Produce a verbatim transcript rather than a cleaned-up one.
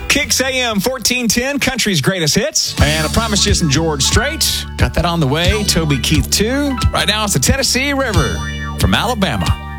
Kicks A M fourteen ten, country's greatest hits. And I promised you some George Strait. Got that on the way. Toby Keith, too. Right now, it's the Tennessee River from Alabama.